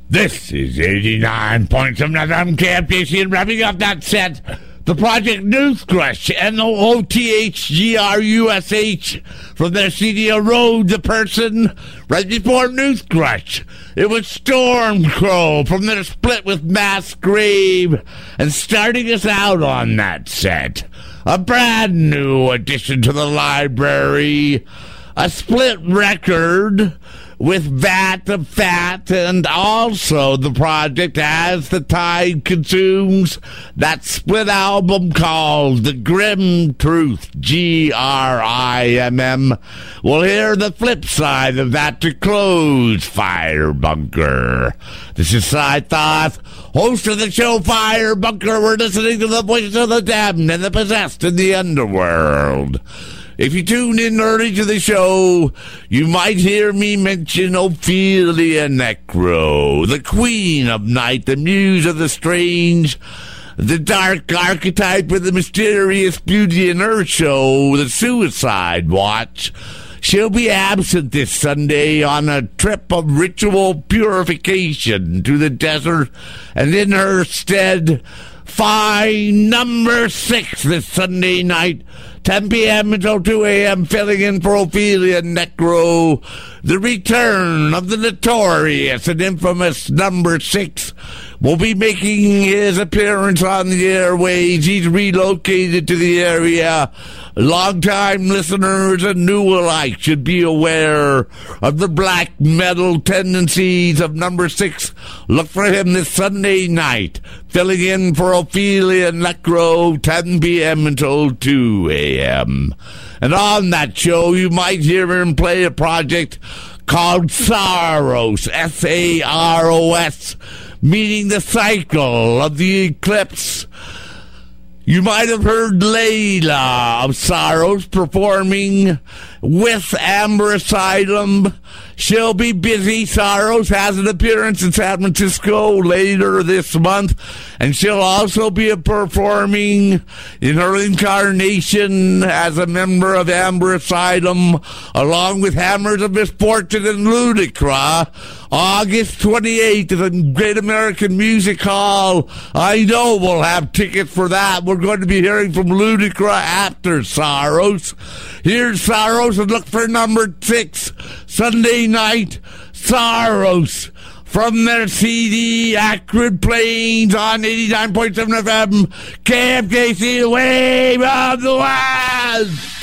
This is 89.7 FM KFJC, and wrapping up that set, the Project Newsgrush, Nootthgrush, from their CD Road the Person. Right before Newsgrush, it was Stormcrow from their split with Mass Grave, and starting us out on that set, a brand new addition to the library, a split record with Vat of Fat, and also the project As the Tide Consumes, that split album called The Grim Truth, Grimm. We'll hear the flip side of that to close Fire Bunker. This is Cy Thoth, host of the show Fire Bunker. We're listening to the voices of the damned and the possessed in the underworld. If you tune in early to the show, you might hear me mention Ophelia Necro, the queen of night, the muse of the strange, the dark archetype of the mysterious beauty in her show, The Suicide Watch. She'll be absent this Sunday on a trip of ritual purification to the desert, and in her stead, Fine number 6 this Sunday night, 10 p.m. until 2 a.m., filling in for Ophelia Necro. The return of the notorious and infamous number 6 will be making his appearance on the airways. He's relocated to the area. Longtime listeners and new alike should be aware of the black metal tendencies of number 6. Look for him this Sunday night, filling in for Ophelia Necro, 10 p.m. until 2 a.m. And on that show, you might hear him play a project called Saros, S-A-R-O-S, meaning the cycle of the eclipse. You might have heard Layla of Saros performing with Amber Asylum. She'll be busy. Saros has an appearance in San Francisco later this month, and she'll also be performing in her incarnation as a member of Amber Asylum, along with Hammers of Misfortune and Ludicra, August 28th at the Great American Music Hall. I know we'll have tickets for that. We're going to be hearing from Ludicra after Saros. Here's Saros, and look for number 6 Sunday night. Saros from their CD Acrid Plains on 89.7 FM KFJC, the Wave of the West.